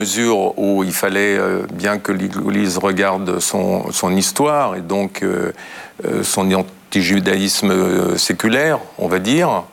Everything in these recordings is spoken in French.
mesure où il fallait bien que l'Église regarde son histoire et donc son anti-judaïsme séculaire, on va dire.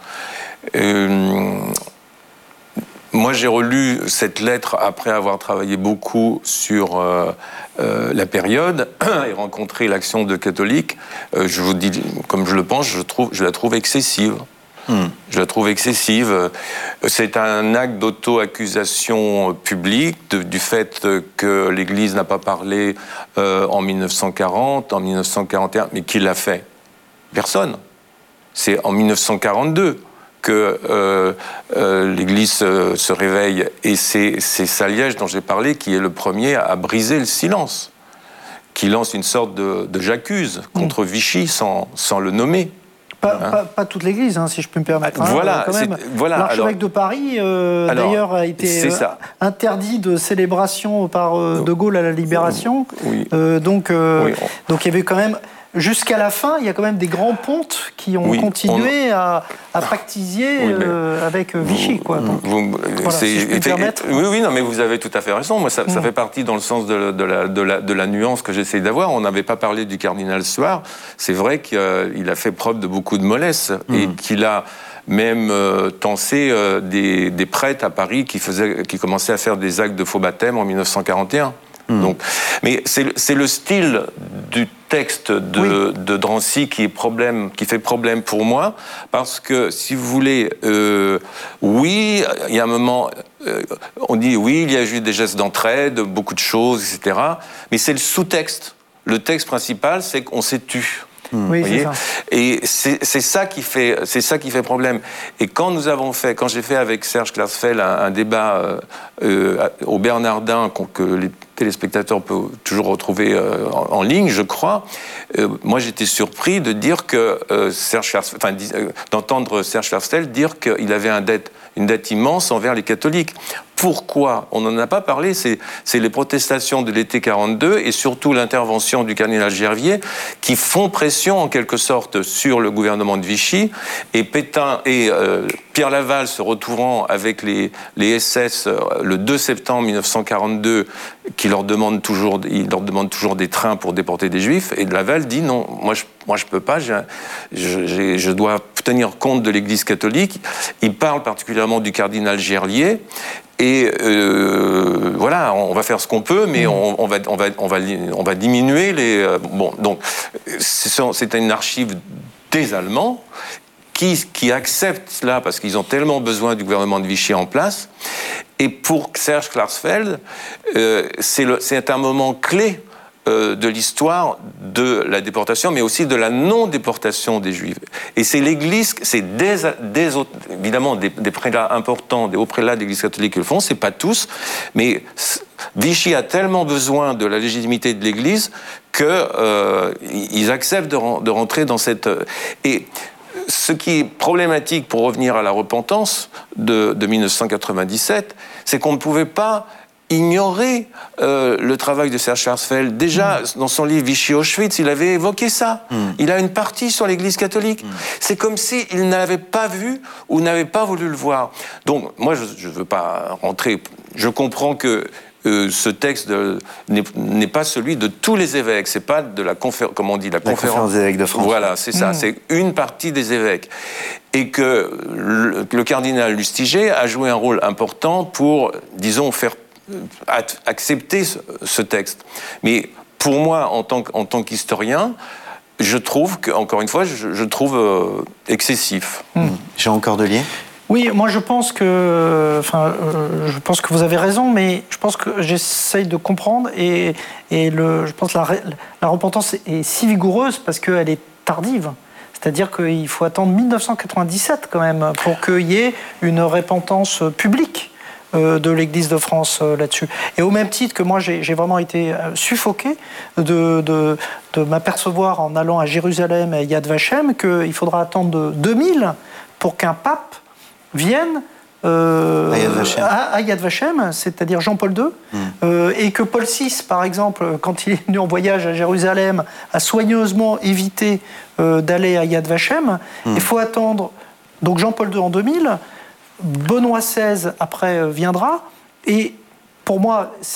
Moi, j'ai relu cette lettre après avoir travaillé beaucoup sur la période et rencontré l'action de catholiques. Je vous dis, comme je le pense, je la trouve excessive. Je la trouve excessive. C'est un acte d'auto-accusation publique du fait que l'Église n'a pas parlé en 1940, en 1941, mais qui l'a fait? Personne. C'est en 1942 que l'Église se réveille, et c'est Saliège dont j'ai parlé qui est le premier à briser le silence, qui lance une sorte de j'accuse contre Vichy sans le nommer. Pas toute l'Église, si je peux me permettre. Voilà, l'archevêque de Paris, d'ailleurs, a été interdit de célébration par De Gaulle à la Libération. Oui. Donc il y avait quand même, jusqu'à la fin, il y a quand même des grands pontes qui ont continué à pactiser avec Vichy. Quoi. Donc, si je peux me permettre. Oui, non, mais vous avez tout à fait raison. Moi, ça fait partie dans le sens de la nuance que j'essaie d'avoir. On n'avait pas parlé du cardinal Suard. C'est vrai qu'il a fait preuve de beaucoup de mollesse et qu'il a même tensé des prêtres à Paris qui commençaient à faire des actes de faux baptême en 1941. Donc, mais c'est le style du texte de Drancy qui fait problème pour moi, parce que, si vous voulez, oui, il y a un moment, on dit oui, il y a eu des gestes d'entraide, beaucoup de choses, etc. Mais c'est le sous-texte. Le texte principal, c'est qu'on s'est tu. Oui, c'est ça. Et c'est ça qui fait problème. Et quand j'ai fait avec Serge Klarsfeld un débat au Bernardin que les téléspectateurs peuvent toujours retrouver en ligne, je crois, moi j'étais surpris de dire que d'entendre Serge Klarsfeld dire qu'il avait une dette immense envers les catholiques. Pourquoi? On n'en a pas parlé, c'est les protestations de l'été 42 et surtout l'intervention du cardinal Gervier qui font pression en quelque sorte sur le gouvernement de Vichy, et Pétain et Pierre Laval se retrouvant avec les SS le 2 septembre 1942 qui leur demandent toujours des trains pour déporter des Juifs, et Laval dit non, moi je peux pas, je dois tenir compte de l'Église catholique. Il parle particulièrement du cardinal Gerlier. Et voilà, on va faire ce qu'on peut, mais on va diminuer les. Donc c'est une archive des Allemands qui acceptent cela parce qu'ils ont tellement besoin du gouvernement de Vichy en place. Et pour Serge Klarsfeld, c'est un moment clé de l'histoire de la déportation, mais aussi de la non-déportation des Juifs. Et c'est l'Église, c'est évidemment des prélats importants, des hauts prélats de l'Église catholique qui le font, c'est pas tous, mais Vichy a tellement besoin de la légitimité de l'Église qu'ils acceptent de rentrer dans cette... Et ce qui est problématique, pour revenir à la repentance de 1997, c'est qu'on ne pouvait pas ignorer le travail de Serge Klarsfeld. Déjà, dans son livre Vichy-Auschwitz, il avait évoqué ça. Il a une partie sur l'Église catholique. C'est comme s'il n'avait pas vu ou n'avait pas voulu le voir. Donc, moi, je ne veux pas rentrer... Je comprends que ce texte n'est pas celui de tous les évêques. C'est pas de la conférence, comme on dit, la conférence des évêques de France. Voilà, c'est ça. C'est une partie des évêques. Et que le cardinal Lustiger a joué un rôle important pour, disons, faire accepter ce texte. Mais pour moi, en tant qu'historien, je trouve encore une fois, je trouve excessif. Jean Cordelier. Oui, moi je pense que vous avez raison, mais je pense que j'essaye de comprendre et je pense que la repentance est si vigoureuse parce qu'elle est tardive. C'est-à-dire qu'il faut attendre 1997 quand même pour qu'il y ait une repentance publique de l'Église de France là-dessus. Et au même titre que moi, j'ai vraiment été suffoqué de m'apercevoir en allant à Jérusalem et à Yad Vashem qu'il faudra attendre 2000 pour qu'un pape vienne à Yad Vashem, c'est-à-dire Jean-Paul II, et que Paul VI, par exemple, quand il est venu en voyage à Jérusalem, a soigneusement évité d'aller à Yad Vashem. Il faut attendre donc Jean-Paul II en 2000, Benoît XVI après viendra, et pour moi,